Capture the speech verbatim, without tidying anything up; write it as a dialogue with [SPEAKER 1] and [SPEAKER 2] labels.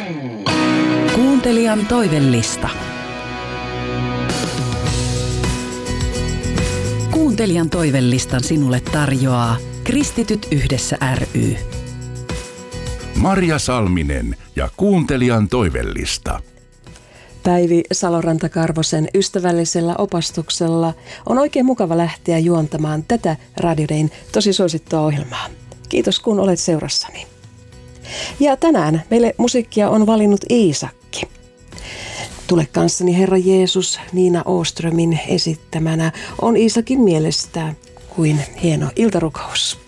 [SPEAKER 1] Kuuntelijan toivellista. Kuuntelijan toivellistan sinulle tarjoaa Kristityt yhdessä ry.
[SPEAKER 2] Marja Salminen ja Kuuntelijan toivellista.
[SPEAKER 3] Päivi Saloranta-Karvosen ystävällisellä opastuksella on oikein mukava lähteä juontamaan tätä Radio Dayn tosi suosittua ohjelmaa. Kiitos kun olet seurassani. Ja tänään meille musiikkia on valinnut Iisakki. Tule kanssani Herra Jeesus Niina Åströmin esittämänä on Iisakin mielestä kuin hieno iltarukous.